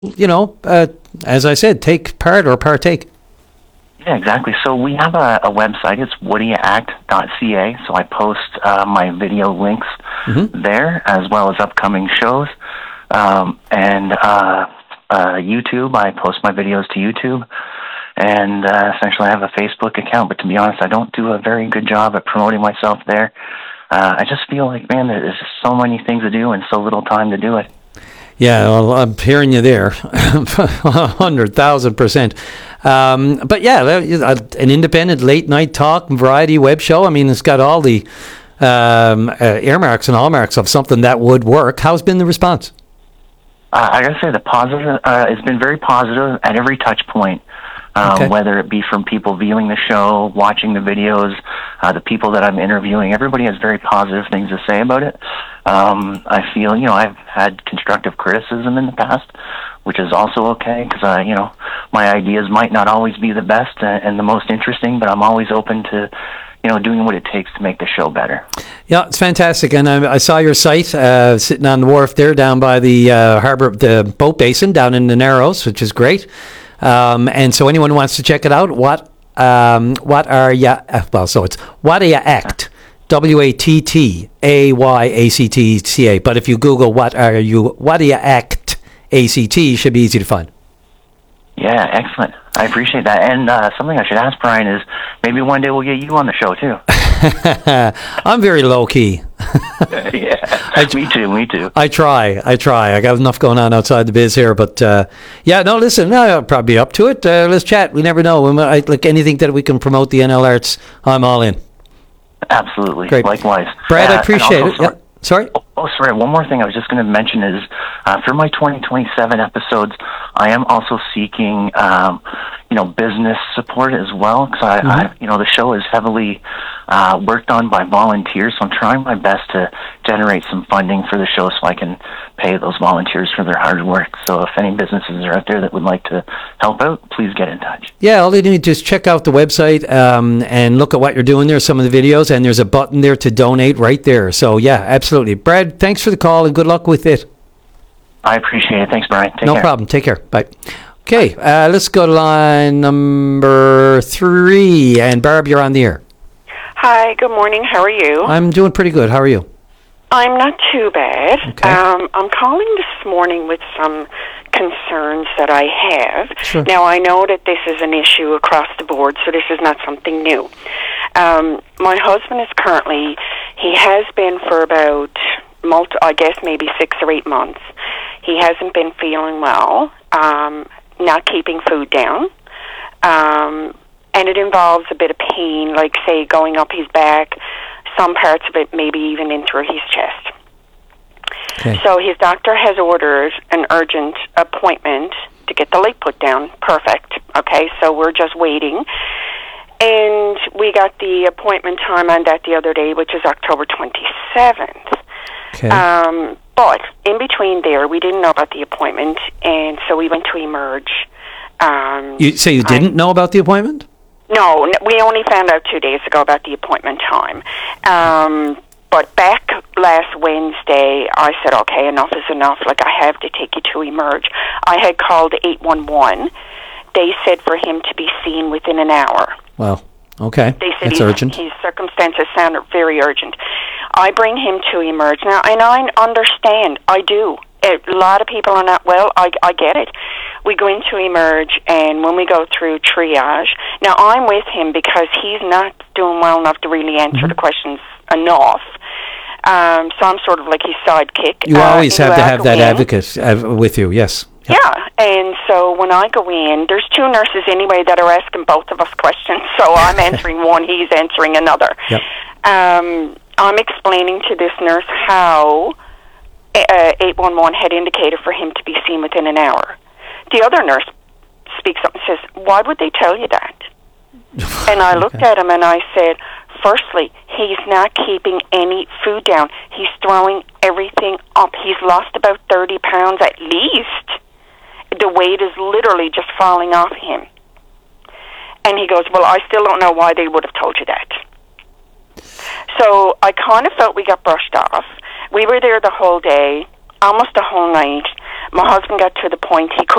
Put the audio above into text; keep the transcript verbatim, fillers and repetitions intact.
you know, uh, as I said, take part or partake? Yeah, exactly. So we have a, a website. It's woody act dot c a. So I post uh, my video links mm-hmm. there, as well as upcoming shows. Um, and uh, uh, YouTube, I post my videos to YouTube. And uh, essentially I have a Facebook account. But to be honest, I don't do a very good job at promoting myself there. Uh, I just feel like, man, there's just so many things to do and so little time to do it. Yeah, well, I'm hearing you there, one hundred thousand percent. Um, but yeah, an independent late-night talk, variety web show, I mean, it's got all the um, uh, earmarks and hallmarks of something that would work. How's been the response? Uh, I got to say, the positive, uh, it's been very positive at every touch point. Um, okay. Whether it be from people viewing the show, watching the videos, uh, the people that I'm interviewing, everybody has very positive things to say about it. Um, I feel, you know, I've had constructive criticism in the past, which is also okay, because, uh, you know, my ideas might not always be the best and, and the most interesting, but I'm always open to, you know, doing what it takes to make the show better. Yeah, it's fantastic. And I, I saw your site uh, sitting on the wharf there down by the uh, harbor, the boat basin down in the Narrows, which is great. Um, and so anyone who wants to check it out, what um, what are ya? Uh, well, so it's What Are Ya Act, W A T T A Y A C T C A. But if you Google What Are You, What Are Ya Act A C T, should be easy to find. Yeah, excellent. I appreciate that. And uh, something I should ask Brian is maybe one day we'll get you on the show too. I'm very low key. Yeah, I, me too, me too. I try, I try. I got enough going on outside the biz here, but uh, yeah, no, listen, no, I'll probably be up to it. Uh, let's chat. We never know. I, like anything that we can promote the N L Arts, I'm all in. Absolutely. Great. Likewise. Brad, uh, I appreciate it. Yeah. Sorry? Oh, oh, sorry. One more thing I was just going to mention is uh, for my twenty twenty-seven episodes, I am also seeking, um, you know, business support as well. Because I, mm-hmm. I, you know, the show is heavily uh, worked on by volunteers, so I'm trying my best to generate some funding for the show so I can pay those volunteers for their hard work. So if any businesses are out there that would like to help out, please get in touch. Yeah, all you need to just check out the website um, and look at what you're doing there, some of the videos, and there's a button there to donate right there. So yeah, absolutely. Brad, thanks for the call and good luck with it. I appreciate it. Thanks, Brian. Take no care. problem. Take care. Bye. Okay, uh, let's go to line number three. And Barb, you're on the air. Hi, good morning. How are you? I'm doing pretty good. How are you? I'm not too bad. Okay. Um, I'm calling this morning with some concerns that I have. Sure. Now, I know that this is an issue across the board, so this is not something new. Um, my husband is currently, he has been for about, multi, I guess maybe six or eight months. He hasn't been feeling well, um, not keeping food down. Um, and it involves a bit of pain, like, say, going up his back, some parts of it maybe even into his chest. Okay. So his doctor has ordered an urgent appointment to get the leg put down. Perfect. Okay, so we're just waiting. And we got the appointment time on that the other day, which is October twenty-seventh. Okay. Um, but in between there, we didn't know about the appointment, and so we went to Emerge. Um, you say you didn't I, know about the appointment? No, we only found out two days ago about the appointment time. Um, but back last Wednesday, I said, okay, enough is enough. Like, I have to take you to Emerge. I had called eight one one. They said for him to be seen within an hour. Wow. Okay. They said it's his, urgent. His circumstances sounded very urgent. I bring him to Emerge. Now, and I understand. I do. A lot of people are not well. I, I get it. We go into Emerge, and when we go through triage, now I'm with him because he's not doing well enough to really answer mm-hmm. the questions enough. Um, so I'm sort of like his sidekick. You always uh, have to have that in. advocate uh, with you, yes. Yep. Yeah, and so when I go in, there's two nurses anyway that are asking both of us questions. So I'm answering one, he's answering another. Yep. Um, I'm explaining to this nurse how uh, eight one one had indicated for him to be seen within an hour. The other nurse speaks up and says, why would they tell you that? And I looked okay. at him and I said, firstly, he's not keeping any food down. He's throwing everything up. He's lost about thirty pounds at least. The weight is literally just falling off him. And he goes, well, I still don't know why they would have told you that. So I kind of felt we got brushed off. We were there the whole day, almost the whole night, my husband got to the point he